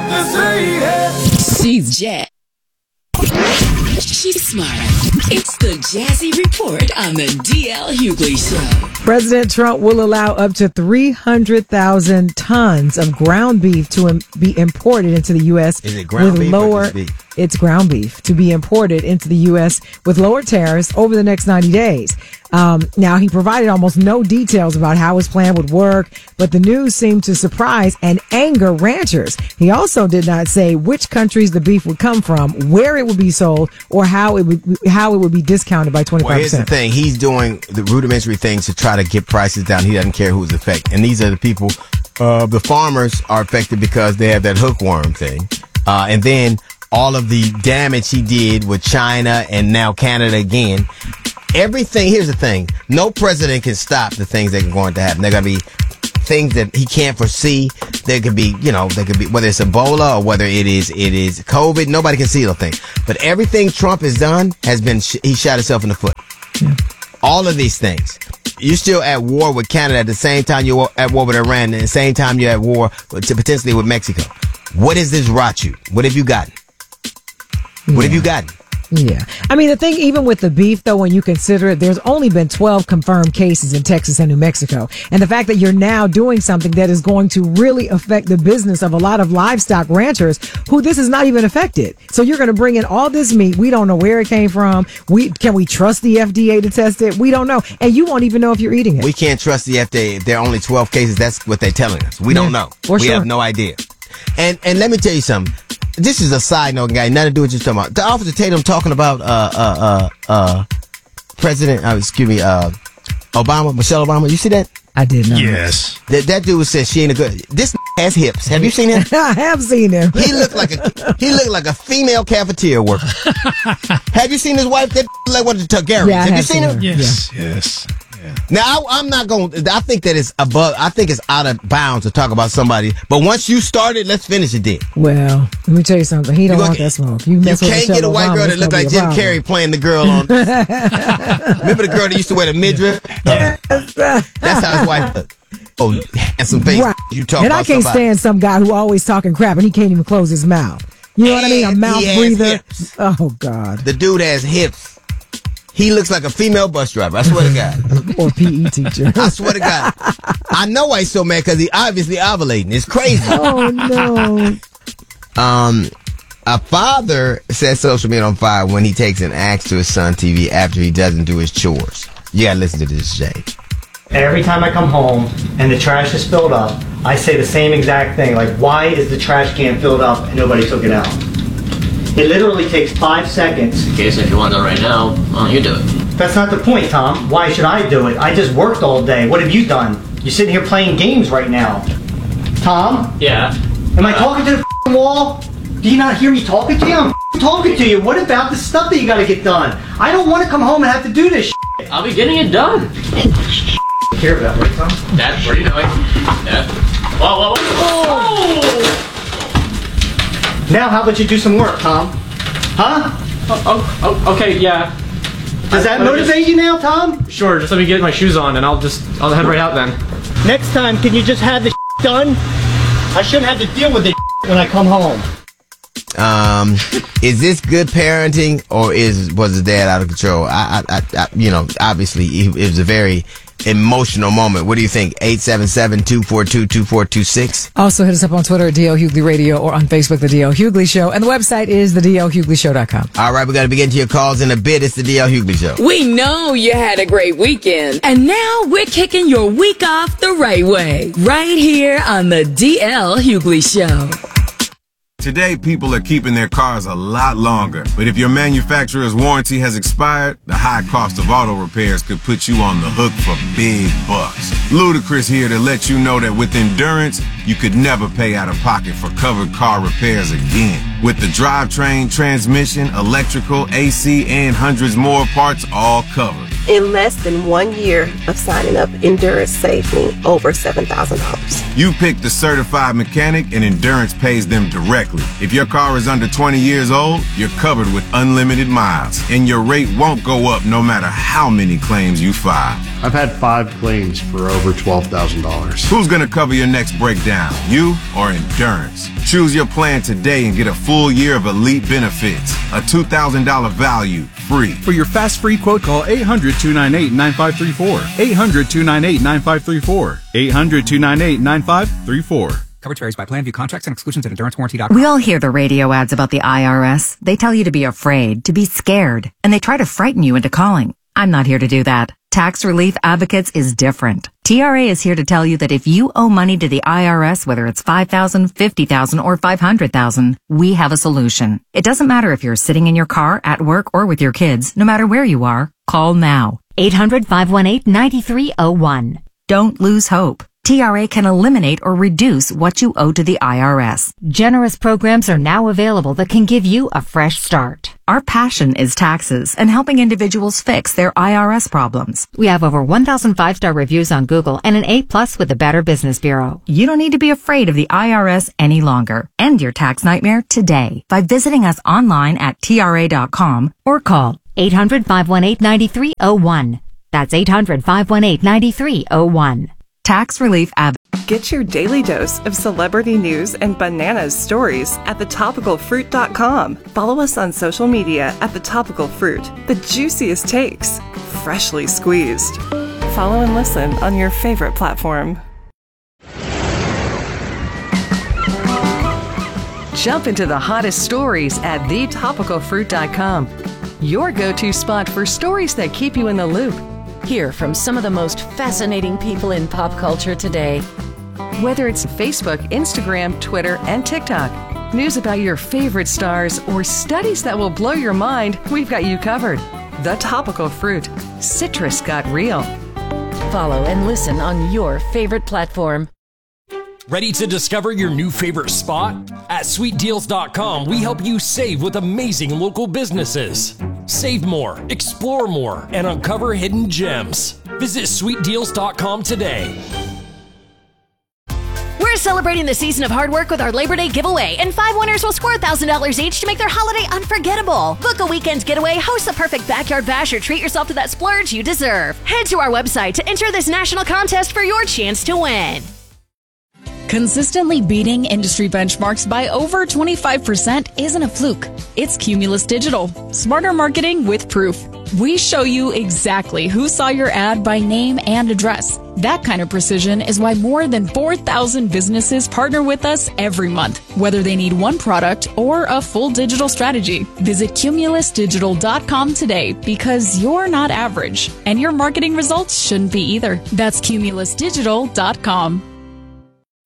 She's Jazz. She's smart. It's the Jazzy Report on the DL Hughley Show. President Trump will allow up to 300,000 tons of ground beef to be imported into the U.S. Is it ground beef or just beef? It's ground beef to be imported into the U.S. with lower tariffs over the next 90 days. Now, he provided almost no details about how his plan would work, but the news seemed to surprise and anger ranchers. He also did not say which countries the beef would come from, where it would be sold, or how it would be discounted by 25%. Well, here's the thing. He's doing the rudimentary things to try to get prices down. He doesn't care who's affected. And these are the people, the farmers are affected because they have that hookworm thing. And then all of the damage he did with China and now Canada again. Everything, here's the thing. No president can stop the things that are going to happen. They're going to be things that he can't foresee. There could be, whether it's Ebola or whether it is COVID, nobody can see those things. But everything Trump has done has been, he shot himself in the foot. Yeah. All of these things. You're still at war with Canada at the same time you're at war with Iran, at the same time you're at war potentially with Mexico. What is this rot you? What have you gotten? What have you gotten? Yeah. I mean, the thing, even with the beef, though, when you consider it, there's only been 12 confirmed cases in Texas and New Mexico. And the fact that you're now doing something that is going to really affect the business of a lot of livestock ranchers who this is not even affected. So you're going to bring in all this meat. We don't know where it came from. Can we trust the FDA to test it? We don't know. And you won't even know if you're eating it. We can't trust the FDA. If there are only 12 cases, that's what they're telling us. We don't know. We have no idea. And let me tell you something. This is a side note, guy. Nothing to do with what you're talking about. The Officer Tatum talking about President, Obama, Michelle Obama. You see that? I did not. Yes. That dude says she ain't a good. This has hips. Have you seen him? I have seen him. He looked like a female cafeteria worker. Have you seen his wife? That like one of the Targaryens. Yeah, have you seen him? Yes. Yeah. Yes. Yeah. Now, I'm not going to, I think that it's above, I think it's out of bounds to talk about somebody, but once you started, let's finish it then. Well, let me tell you something. He don't want that smoke. You can't get a white girl that look like Jim Carrey playing the girl on. Remember the girl that used to wear the midriff? Yes. That's how his wife looked. Oh, handsome face. Right. You talk and about I can't stand some guy who always talking crap and he can't even close his mouth. You know what I mean? A mouth breather. Hips. Oh, God. The dude has hips. He looks like a female bus driver. I swear to God. Or PE teacher. I swear to God. I know why he's so mad because he obviously ovulating. It's crazy. Oh, no. A father sets social media on fire when he takes an axe to his son TV after he doesn't do his chores. You gotta listen to this, Jay. Every time I come home and the trash is filled up, I say the same exact thing. Like, why is the trash can filled up and nobody took it out? It literally takes 5 seconds. Okay, so if you want to right now, why don't you do it? That's not the point, Tom. Why should I do it? I just worked all day. What have you done? You're sitting here playing games right now. Tom? Yeah? Am I talking to the wall? Do you not hear me talking to you? I'm talking to you. What about the stuff that you gotta get done? I don't want to come home and have to do this shit. I'll be getting it done. Care about right, Tom? Dad, what are you doing? Dad? Whoa, whoa, whoa. Oh! Now, how about you do some work, Tom? Huh? Oh, okay, yeah. Does that motivate you now, Tom? Sure, just let me get my shoes on and I'll head right out then. Next time, can you just have the done? I shouldn't have to deal with it when I come home. Is this good parenting or was his dad out of control? Obviously it was a very emotional moment. What do you think? 877-242-2426. Also hit us up on Twitter at DL Hughley Radio or on Facebook, The DL Hughley Show. And the website is thedlhugleyshow.com. All right, we're going to begin to your calls in a bit. It's the DL Hughley Show. We know you had a great weekend. And now we're kicking your week off the right way. Right here on the DL Hughley Show. Today, people are keeping their cars a lot longer. But if your manufacturer's warranty has expired, the high cost of auto repairs could put you on the hook for big bucks. Ludacris here to let you know that with Endurance, you could never pay out of pocket for covered car repairs again. With the drivetrain, transmission, electrical, AC, and hundreds more parts all covered. In less than 1 year of signing up, Endurance saved me over $7,000. You pick the certified mechanic and Endurance pays them directly. If your car is under 20 years old, you're covered with unlimited miles, and your rate won't go up no matter how many claims you file. I've had 5 claims for over $12,000. Who's gonna cover your next breakdown, you or Endurance? Choose your plan today and get a full year of elite benefits. A $2,000 value, free. For your fast free quote, call 800-298-9534. 800-298-9534. 800-298-9534. Coverage varies by plan. View contracts and exclusions at endurancewarranty.com. We all hear the radio ads about the IRS. They tell you to be afraid, to be scared, and they try to frighten you into calling. I'm not here to do that. Tax Relief Advocates is different. TRA is here to tell you that if you owe money to the IRS, whether it's $5,000, $50,000, or $500,000, we have a solution. It doesn't matter if you're sitting in your car, at work, or with your kids. No matter where you are, call now. 800-518-9301. Don't lose hope. TRA can eliminate or reduce what you owe to the IRS. Generous programs are now available that can give you a fresh start. Our passion is taxes and helping individuals fix their IRS problems. We have over 1,000 5-star reviews on Google and an A+ with the Better Business Bureau. You don't need to be afraid of the IRS any longer. End your tax nightmare today by visiting us online at TRA.com or call 800-518-9301. That's 800-518-9301. Tax Relief Advocates. Get your daily dose of celebrity news and bananas stories at thetopicalfruit.com. Follow us on social media at The Topical Fruit. The juiciest takes, freshly squeezed. Follow and listen on your favorite platform. Jump into the hottest stories at thetopicalfruit.com. Your go-to spot for stories that keep you in the loop. Hear from some of the most fascinating people in pop culture today. Whether it's Facebook, Instagram, Twitter, and TikTok, news about your favorite stars, or studies that will blow your mind, we've got you covered. The Topical Fruit. Citrus got real. Follow and listen on your favorite platform. Ready to discover your new favorite spot? At SweetDeals.com, we help you save with amazing local businesses. Save more, explore more, and uncover hidden gems. Visit SweetDeals.com today. We're celebrating the season of hard work with our Labor Day giveaway, and 5 winners will score $1,000 each to make their holiday unforgettable. Book a weekend getaway, host a perfect backyard bash, or treat yourself to that splurge you deserve. Head to our website to enter this national contest for your chance to win. Consistently beating industry benchmarks by over 25% isn't a fluke. It's Cumulus Digital. Smarter marketing with proof. We show you exactly who saw your ad by name and address. That kind of precision is why more than 4,000 businesses partner with us every month, whether they need one product or a full digital strategy. Visit cumulusdigital.com today, because you're not average, and your marketing results shouldn't be either. That's cumulusdigital.com.